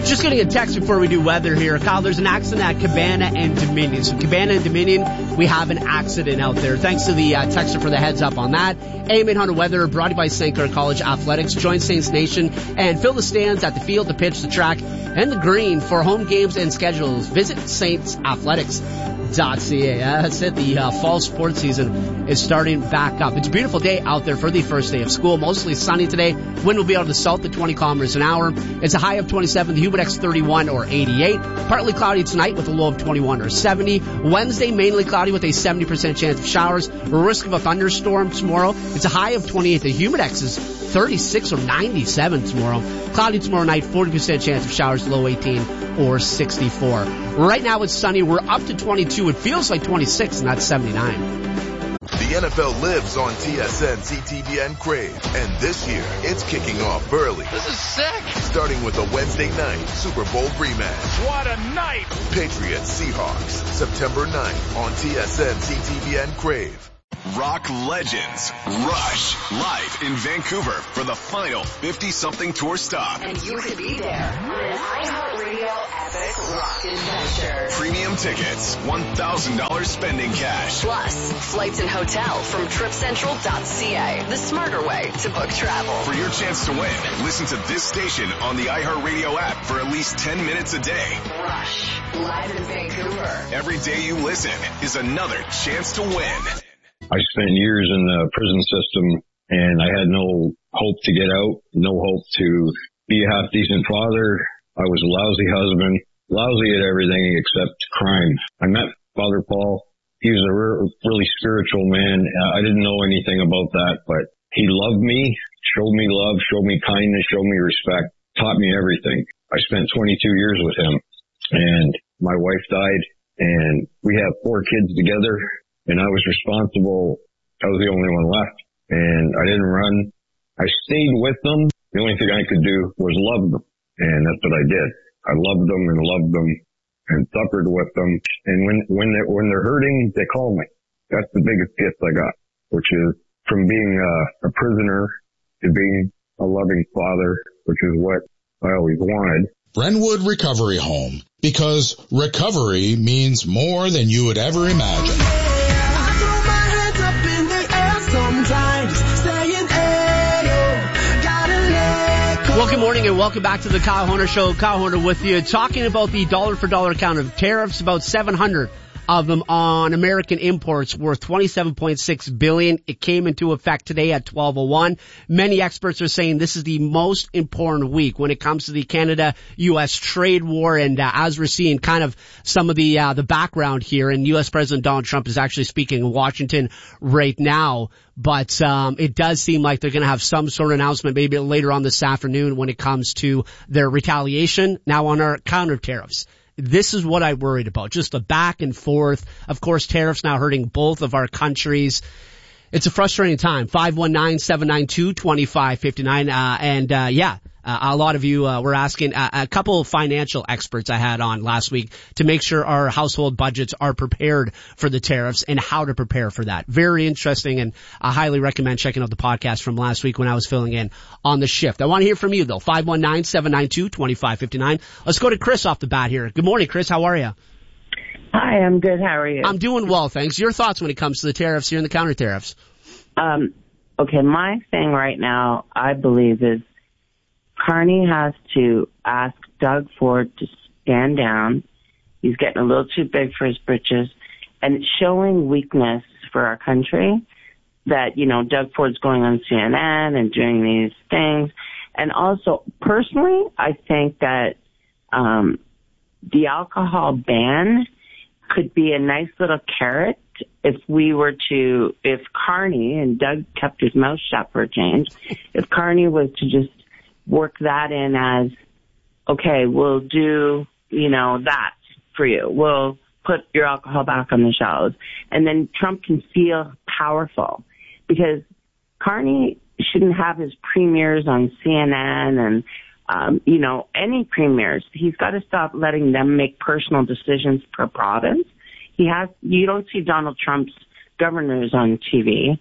Just getting a text before we do weather here. Kyle, there's an accident at Cabana and Dominion. So Cabana and Dominion, we have an accident out there. Thanks to the texter for the heads up on that. AM 800 weather brought to you by St. Clair College Athletics. Join Saints Nation and fill the stands at the field, the pitch, the track, and the green for home games and schedules. Visit saintsathletics.ca. That's it. The fall sports season is starting back up. It's a beautiful day out there for the first day of school. Mostly sunny today. Wind will be out of the south at 20 kilometers an hour. It's a high of 27. The Humidex 31 or 88. Partly cloudy tonight with a low of 21 or 70. Wednesday, mainly cloudy with a 70% chance of showers. Risk of a thunderstorm tomorrow. It's a high of 28. The Humidex is 36 or 97 tomorrow. Cloudy tomorrow night, 40% chance of showers, low 18 or 64. Right now it's sunny. We're up to 22. It feels like 26, and that's 79. The NFL lives on TSN, CTVN, Crave. And this year, it's kicking off early. This is sick. Starting with a Wednesday night Super Bowl rematch. What a night. Patriots Seahawks, September 9th on TSN, CTVN, Crave. Rock legends Rush live in Vancouver for the final 50-something tour stop. And you could be there on an iHeartRadio epic rock adventure. Premium tickets, $1,000 spending cash. Plus, flights and hotel from TripCentral.ca. The smarter way to book travel. For your chance to win, listen to this station on the iHeartRadio app for at least 10 minutes a day. Rush, live in Vancouver. Every day you listen is another chance to win. I spent years in the prison system, and I had no hope to get out, no hope to be a half-decent father. I was a lousy husband, lousy at everything except crime. I met Father Paul. He was a really spiritual man. I didn't know anything about that, but he loved me, showed me love, showed me kindness, showed me respect, taught me everything. I spent 22 years with him, and my wife died, and we have 4 kids together. And I was responsible. I was the only one left. And I didn't run. I stayed with them. The only thing I could do was love them. And that's what I did. I loved them and suffered with them. And when they're hurting, they call me. That's the biggest gift I got, which is from being a prisoner to being a loving father, which is what I always wanted. Brentwood Recovery Home, because recovery means more than you would ever imagine. Well, good morning and welcome back to the Kyle Horner Show. Kyle Horner with you, talking about the dollar-for-dollar count of tariffs, about 700 of them on American imports worth $27.6 billion. It came into effect today at 12:01. Many experts are saying this is the most important week when it comes to the Canada-U.S. trade war. And as we're seeing kind of some of the background here, and U.S. President Donald Trump is actually speaking in Washington right now. But it does seem like they're going to have some sort of announcement maybe later on this afternoon when it comes to their retaliation now on our counter tariffs. This is what I worried about, just the back and forth. Of course, tariffs now hurting both of our countries. It's a frustrating time. 519-792-2559. A lot of you were asking, a couple of financial experts I had on last week to make sure our household budgets are prepared for the tariffs and how to prepare for that. Very interesting, and I highly recommend checking out the podcast from last week when I was filling in on the shift. I want to hear from you, though. 519-792-2559. Let's go to Chris off the bat here. Good morning, Chris. How are you? Hi, I'm good. How are you? I'm doing well, thanks. Your thoughts when it comes to the tariffs here and the counter tariffs? Okay, my thing right now, I believe, is Carney has to ask Doug Ford to stand down. He's getting a little too big for his britches, and it's showing weakness for our country that, you know, Doug Ford's going on CNN and doing these things. And also, personally, I think that the alcohol ban could be a nice little carrot if Carney, and Doug kept his mouth shut for a change, if Carney was to just work that in as, okay, we'll do, that for you. We'll put your alcohol back on the shelves. And then Trump can feel powerful, because Carney shouldn't have his premiers on CNN and, any premiers. He's got to stop letting them make personal decisions per province. You don't see Donald Trump's governors on TV.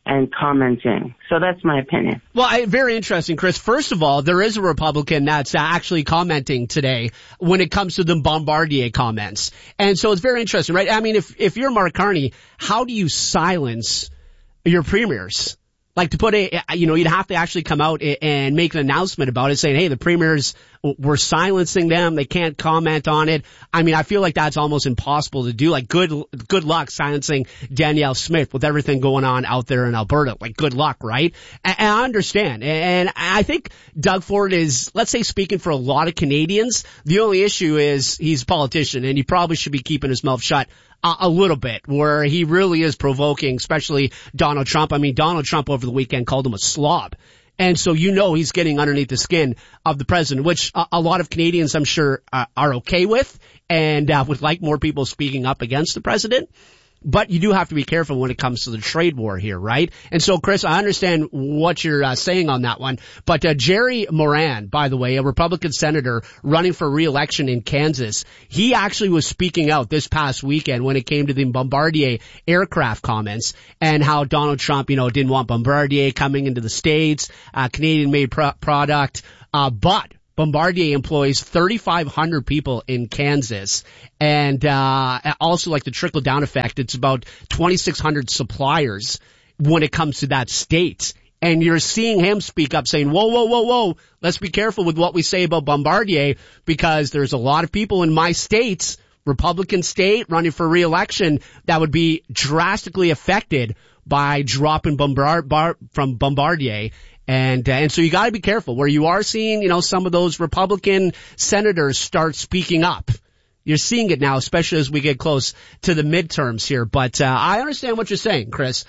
and commenting. So that's my opinion. Well, very interesting, Chris. First of all, there is a Republican that's actually commenting today when it comes to the Bombardier comments. And so it's very interesting, right? I mean, if you're Mark Carney, how do you silence your premiers? Like to put you'd have to actually come out and make an announcement about it saying, hey, the premiers, we're silencing them. They can't comment on it. I mean, I feel like that's almost impossible to do. Like good luck silencing Danielle Smith with everything going on out there in Alberta. Like good luck, right? And I understand. And I think Doug Ford is, let's say, speaking for a lot of Canadians. The only issue is he's a politician and he probably should be keeping his mouth shut a little bit, where he really is provoking, especially Donald Trump. I mean, Donald Trump over the weekend called him a slob. And so he's getting underneath the skin of the president, which a lot of Canadians, I'm sure, are okay with and would like more people speaking up against the president. But you do have to be careful when it comes to the trade war here, right? And so, Chris, I understand what you're saying on that one. But Jerry Moran, by the way, a Republican senator running for re-election in Kansas, he actually was speaking out this past weekend when it came to the Bombardier aircraft comments and how Donald Trump, didn't want Bombardier coming into the States, Canadian-made product, but Bombardier employs 3,500 people in Kansas, and also like the trickle-down effect, it's about 2,600 suppliers when it comes to that state. And you're seeing him speak up saying, whoa, let's be careful with what we say about Bombardier because there's a lot of people in my states, Republican state, running for re-election that would be drastically affected by dropping from Bombardier. And so you got to be careful where you are seeing, some of those Republican senators start speaking up. You're seeing it now, especially as we get close to the midterms here. But I understand what you're saying, Chris.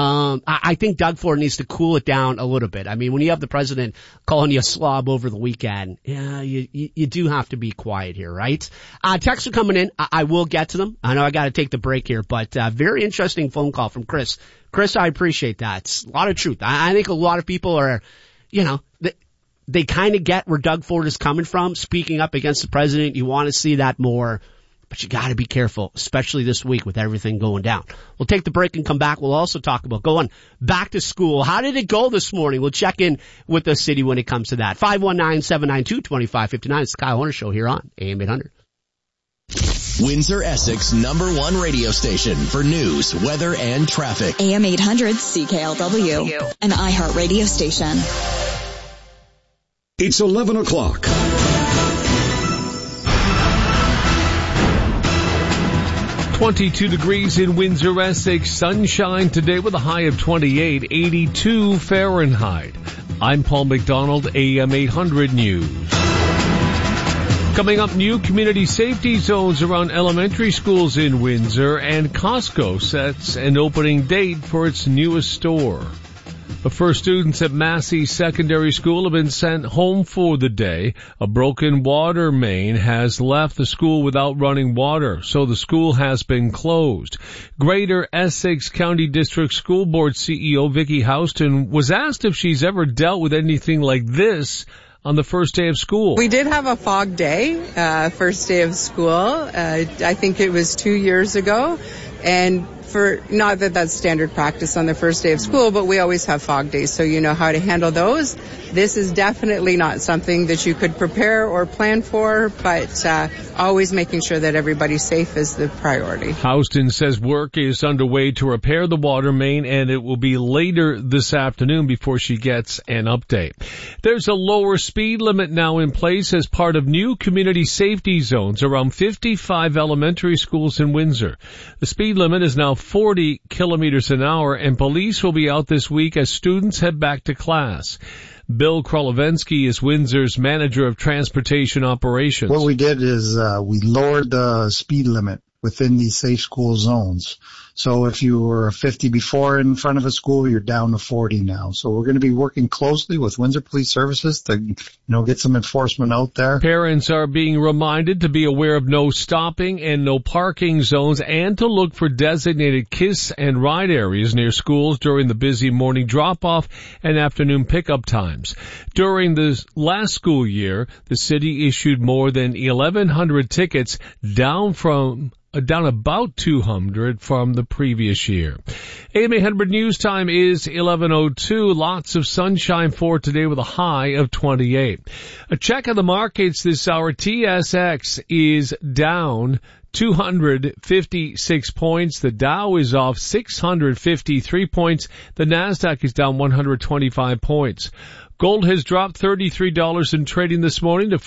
I think Doug Ford needs to cool it down a little bit. I mean, when you have the president calling you a slob over the weekend, you do have to be quiet here, right? Texts are coming in. I will get to them. I know I got to take the break here, but very interesting phone call from Chris. Chris, I appreciate that. It's a lot of truth. I think a lot of people are, they kind of get where Doug Ford is coming from, speaking up against the president. You want to see that more, but you got to be careful, especially this week with everything going down. We'll take the break and come back. We'll also talk about going back to school. How did it go this morning? We'll check in with the city when it comes to that. 519-792-2559. It's the Kyle Horner Show here on AM 800. Windsor, Essex, #1 radio station for news, weather, and traffic. AM 800 CKLW, an iHeart radio station. It's 11 o'clock. .22 degrees in Windsor, Essex. Sunshine today with a high of 28, 82 Fahrenheit. I'm Paul McDonald, AM 800 News. Coming up, new community safety zones around elementary schools in Windsor, and Costco sets an opening date for its newest store. The first students at Massey Secondary School have been sent home for the day. A broken water main has left the school without running water, so the school has been closed. Greater Essex County District School Board CEO Vicky Houston was asked if she's ever dealt with anything like this on the first day of school. We did have a fog day, first day of school. I think it was 2 years ago. And not that that's standard practice on the first day of school, but we always have fog days, so you know how to handle those. This is definitely not something that you could prepare or plan for, but always making sure that everybody's safe is the priority. Houston says work is underway to repair the water main, and it will be later this afternoon before she gets an update. There's a lower speed limit now in place as part of new community safety zones around 55 elementary schools in Windsor. The speed limit is now 40 kilometers an hour, and police will be out this week as students head back to class. Bill Krolovenski is Windsor's manager of transportation operations. What we did is we lowered the speed limit within these safe school zones. So if you were 50 before in front of a school, you're down to 40 now. So we're going to be working closely with Windsor Police Services to, get some enforcement out there. Parents are being reminded to be aware of no stopping and no parking zones and to look for designated kiss and ride areas near schools during the busy morning drop-off and afternoon pickup times. During the last school year, the city issued more than 1,100 tickets, down from down about 200 from the previous year. AM 800 News Time is 11:02. Lots of sunshine for today with a high of 28. A check on the markets this hour. TSX is down 256 points. The Dow is off 653 points. The Nasdaq is down 125 points. Gold has dropped $33 in trading this morning to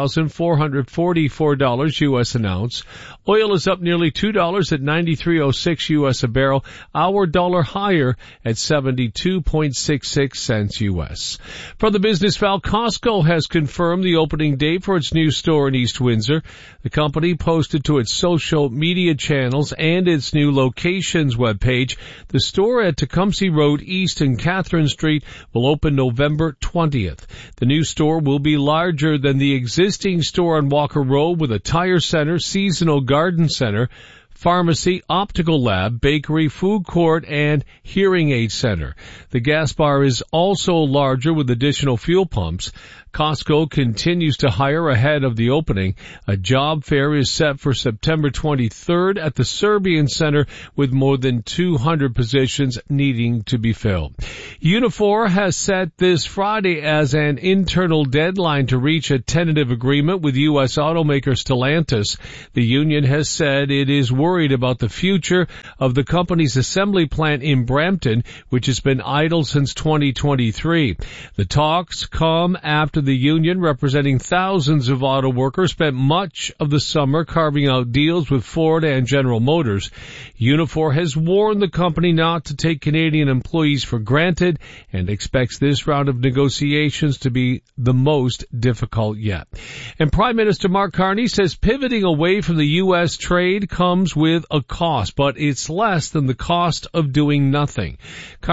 $4,444 U.S. an ounce. Oil is up nearly $2 at $93.06 U.S. a barrel. Our dollar higher at 72.66 cents U.S. From the Business Val, Costco has confirmed the opening date for its new store in East Windsor. The company posted to its social media channels and its new locations webpage. The store at Tecumseh Road East and Catherine Street will open November 20th. The new store will be larger than the existing store on Walker Road with a tire center, seasonal garden center, pharmacy, optical lab, bakery, food court, and hearing aid center. The gas bar is also larger with additional fuel pumps. Costco continues to hire ahead of the opening. A job fair is set for September 23rd at the Serbian Center with more than 200 positions needing to be filled. Unifor has set this Friday as an internal deadline to reach a tentative agreement with U.S. automaker Stellantis. The union has said it is worried about the future of the company's assembly plant in Brampton, which has been idle since 2023. The talks come after the union, representing thousands of auto workers, spent much of the summer carving out deals with Ford and General Motors. Unifor has warned the company not to take Canadian employees for granted and expects this round of negotiations to be the most difficult yet. And Prime Minister Mark Carney says pivoting away from the U.S. trade comes with a cost, but it's less than the cost of doing nothing.